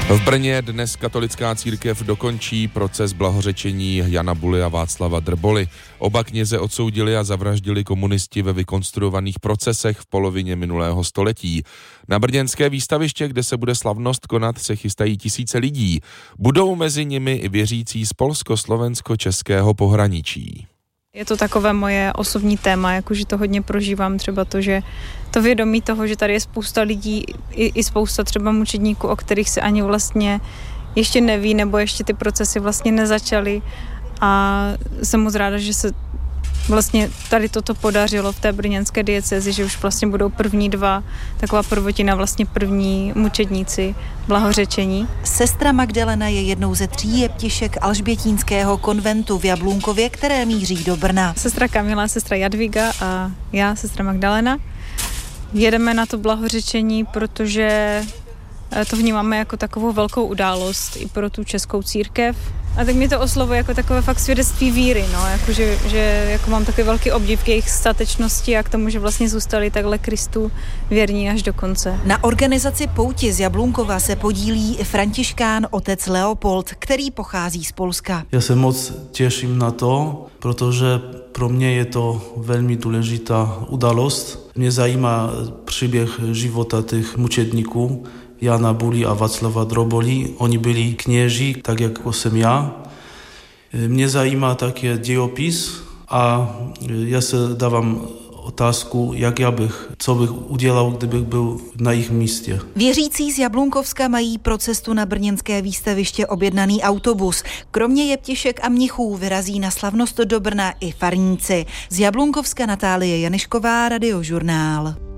V Brně dnes katolická církev dokončí proces blahořečení Jana Buly a Václava Drboly. Oba kněze odsoudili a zavraždili komunisti ve vykonstruovaných procesech v polovině minulého století. Na brněnské výstaviště, kde se bude slavnost konat, se chystají tisíce lidí. Budou mezi nimi i věřící z polsko-slovensko-českého pohraničí. Je to takové moje osobní téma, jakože to hodně prožívám, třeba to, že to vědomí toho, že tady je spousta lidí, i spousta třeba mučedníků, o kterých se ani vlastně ještě neví, nebo ještě ty procesy vlastně nezačaly, a jsem moc ráda, že se vlastně tady toto podařilo v té brněnské diecézi, že už vlastně budou první dva, taková prvotina, vlastně první mučedníci blahořečení. Sestra Magdalena je jednou ze 3 jeptišek Alžbětínského konventu v Jablunkově, které míří do Brna. Sestra Kamila, sestra Jadviga a já, sestra Magdalena. Jedeme na to blahořečení, protože to vnímáme jako takovou velkou událost i pro tu českou církev. A tak mě to oslovuje jako takové fakt svědectví víry, no, že jako mám takový velký obdiv k jejich statečnosti a k tomu, že vlastně zůstali takhle Kristu věrní až do konce. Na organizaci pouti z Jablunkova se podílí i františkán otec Leopold, který pochází z Polska. Já se moc těším na to, protože pro mě je to velmi důležitá událost. Mě zajímá příběh života těch mučedníků, Jana Buly a Václava Drboly. Oni byli kněži, tak jako jsem já. Mě zajímá také dějopis a já se dávám otázku, co bych udělal, kdybych byl na jejich místě. Věřící z Jablunkovska mají pro cestu na brněnské výstaviště objednaný autobus. Kromě jeptišek a mnichů vyrazí na slavnost do Brna i farníci. Z Jablunkovska Natálie Janišková, Radiožurnál.